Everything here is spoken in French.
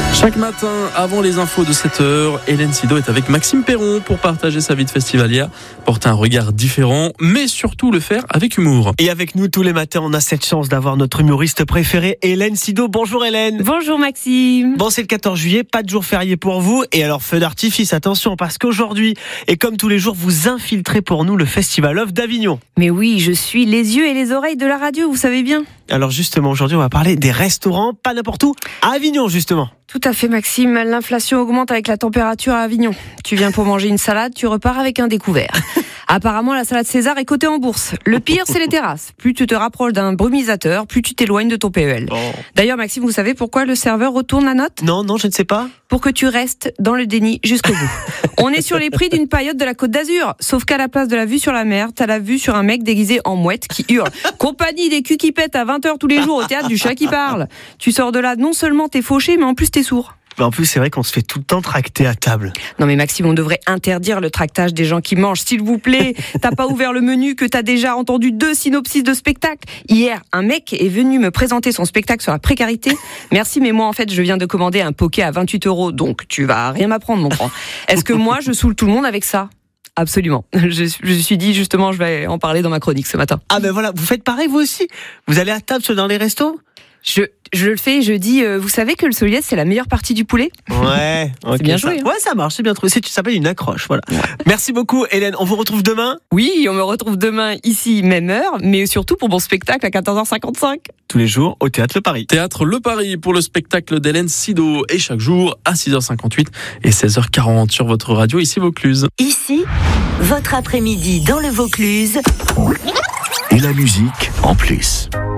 Chaque matin, avant les infos de 7h, Hélène Sido est avec Maxime Perron pour partager sa vie de festivalière, porter un regard différent, mais surtout le faire avec humour. Et avec nous, tous les matins, on a cette chance d'avoir notre humoriste préféré, Hélène Sido. Bonjour Hélène. Bonjour Maxime. Bon, c'est le 14 juillet, pas de jour férié pour vous. Et alors, feu d'artifice, attention, parce qu'aujourd'hui, et comme tous les jours, vous infiltrez pour nous le Festival Love d'Avignon. Mais oui, je suis les yeux et les oreilles de la radio, vous savez bien. Alors justement, aujourd'hui, on va parler des restaurants, pas n'importe où, à Avignon justement. Tout à fait Maxime, l'inflation augmente avec la température à Avignon. Tu viens pour manger une salade, tu repars avec un découvert. Apparemment, la salade César est cotée en bourse. Le pire, c'est les terrasses. Plus tu te rapproches d'un brumisateur, plus tu t'éloignes de ton PEL. Oh. D'ailleurs, Maxime, vous savez pourquoi le serveur retourne la note ? Non, je ne sais pas. Pour que tu restes dans le déni jusqu'au bout. On est sur les prix d'une paillote de la Côte d'Azur. Sauf qu'à la place de la vue sur la mer, t'as la vue sur un mec déguisé en mouette qui hurle. Compagnie des culs qui pètent à 20h tous les jours au théâtre du chat qui parle. Tu sors de là, non seulement t'es fauché, mais en plus t'es sourd. En plus, c'est vrai qu'on se fait tout le temps tracter à table. Non mais Maxime, on devrait interdire le tractage des gens qui mangent, s'il vous plaît. T'as pas ouvert le menu que t'as déjà entendu 2 synopsis de spectacle. Hier, un mec est venu me présenter son spectacle sur la précarité. Merci, mais moi en fait, je viens de commander un poké à 28 €, donc tu vas rien m'apprendre, mon grand. Est-ce que moi, je saoule tout le monde avec ça ? Absolument. Je me suis dit justement, je vais en parler dans ma chronique ce matin. Ah ben voilà, vous faites pareil vous aussi. Vous allez à table dans les restos ? Je le fais, je dis, vous savez que le soliès, c'est la meilleure partie du poulet ? Ouais, okay, c'est bien joué. Ouais, ça marche, c'est bien trouvé. Ça s'appelle une accroche, voilà. Ouais. Merci beaucoup, Hélène. On vous retrouve demain ? Oui, on me retrouve demain ici, même heure, mais surtout pour mon spectacle à 14h55. Tous les jours au Théâtre Le Paris. Théâtre Le Paris pour le spectacle d'Hélène Sido. Et chaque jour à 6h58 et 16h40 sur votre radio, ici Vaucluse. Ici, votre après-midi dans le Vaucluse. Et la musique en plus.